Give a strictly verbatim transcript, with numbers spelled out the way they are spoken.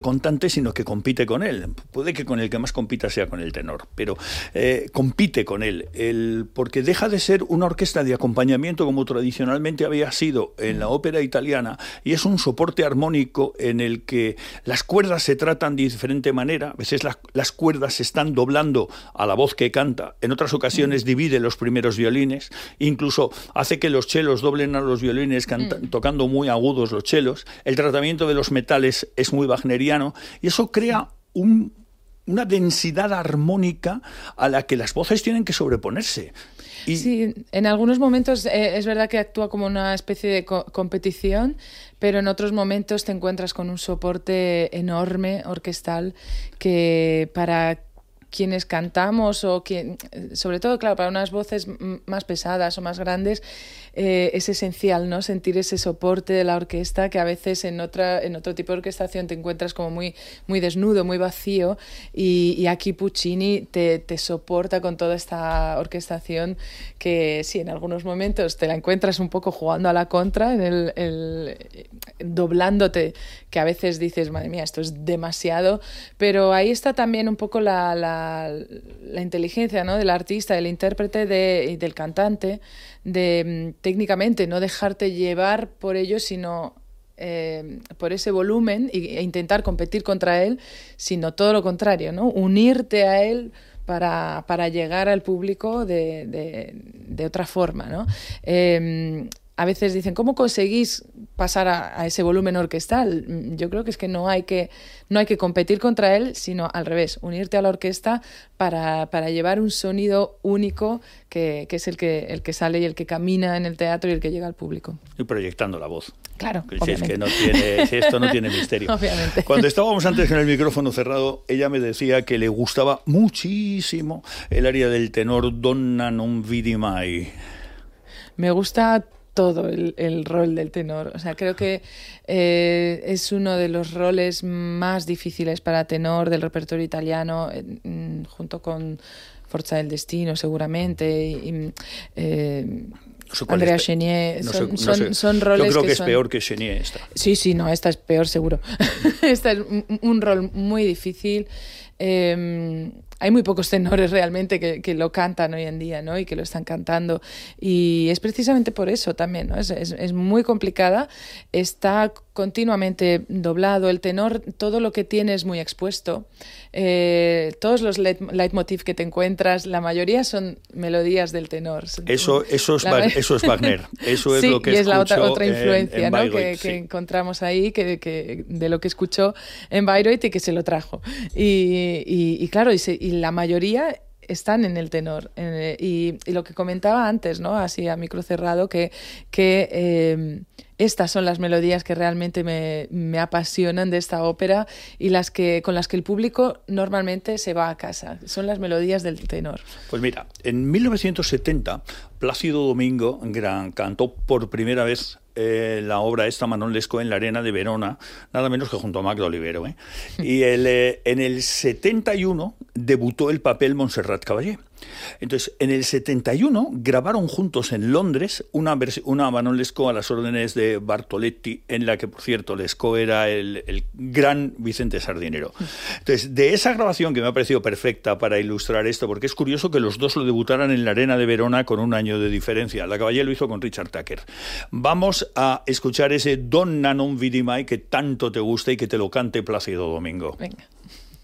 cantante, sino que compite con él. Puede que con el que más compita sea con el tenor, pero eh, compite con él, el, porque deja de ser una orquesta de acompañamiento como tradicionalmente había sido en la ópera italiana, y es un soporte armónico en el que las cuerdas se tratan de diferente manera. A veces las, las cuerdas se están doblando a la voz que canta, en otras ocasiones divide los primeros violines, incluso hace que los chelos doblen a los violines canta, tocando muy agudos los chelos. El tratamiento de los metales es muy wagneriano, y eso crea un, una densidad armónica a la que las voces tienen que sobreponerse. Y sí, en algunos momentos eh, es verdad que actúa como una especie de co competición, pero en otros momentos te encuentras con un soporte enorme, orquestal, que para quienes cantamos, o quien, sobre todo, claro, para unas voces más pesadas o más grandes, eh, es esencial, ¿no? Sentir ese soporte de la orquesta, que a veces en otra en otro tipo de orquestación te encuentras como muy, muy desnudo, muy vacío, y, y aquí Puccini te, te soporta con toda esta orquestación que sí, en algunos momentos te la encuentras un poco jugando a la contra, en el, el, doblándote, que a veces dices, madre mía, esto es demasiado, pero ahí está también un poco la, la la inteligencia, ¿no?, del artista, del intérprete de, y del cantante, de técnicamente no dejarte llevar por ello, sino eh, por ese volumen, e intentar competir contra él, sino todo lo contrario, ¿no?, unirte a él para, para llegar al público de, de, de otra forma, ¿no? Eh, a veces dicen, ¿cómo conseguís pasar a, a ese volumen orquestal? Yo creo que es que no hay que, no hay que competir contra él, sino al revés, unirte a la orquesta para, para llevar un sonido único que, que es el que, el que sale y el que camina en el teatro y el que llega al público. Y proyectando la voz. Claro, si es que no tiene, si esto no tiene misterio. Obviamente. Cuando estábamos antes con el micrófono cerrado, ella me decía que le gustaba muchísimo el aria del tenor Donna non vidi mai. Me gusta todo el, el rol del tenor. O sea, creo que eh, es uno de los roles más difíciles para tenor del repertorio italiano, eh, junto con Forza del Destino, seguramente, y, eh, no sé Andrea es, Chenier. No son, sé, no son, sé. son roles Yo creo que, que es son... peor que Chenier esta. Sí, sí, no, esta es peor seguro. Esta es un, un rol muy difícil. Eh, hay muy pocos tenores realmente que, que lo cantan hoy en día, ¿no?, y que lo están cantando, y es precisamente por eso también, ¿no? Es, es, es muy complicada, está continuamente doblado, el tenor todo lo que tiene es muy expuesto, eh, todos los leit, leitmotiv que te encuentras, la mayoría son melodías del tenor. Eso, eso, es, la... eso es Wagner, eso es sí, lo que y es la otra, otra en, influencia, en ¿no?, Bayreuth, que, sí. que encontramos ahí, que, que de lo que escuchó en Bayreuth y que se lo trajo. Y, y, y claro, y, se, y la mayoría están en el tenor. En, y, y lo que comentaba antes, ¿no?, así a micro cerrado, que, que eh, estas son las melodías que realmente me, me apasionan de esta ópera y las que con las que el público normalmente se va a casa. Son las melodías del tenor. Pues mira, en mil novecientos setenta, Plácido Domingo gran, cantó por primera vez eh, la obra esta Manon Lescaut en la Arena de Verona, nada menos que junto a Magda Olivero. ¿eh? Y el, eh, en el setenta y uno debutó el papel Montserrat Caballé. Entonces, en el setenta y uno grabaron juntos en Londres una, una Manon Lescaut a las órdenes de Bartoletti, en la que, por cierto, Lescaut era el, el gran Vicente Sardinero. Entonces, de esa grabación, que me ha parecido perfecta para ilustrar esto, porque es curioso que los dos lo debutaran en la Arena de Verona con un año de diferencia. La Caballé lo hizo con Richard Tucker. Vamos a escuchar ese Donna non vidi mai que tanto te gusta y que te lo cante Plácido Domingo. Venga.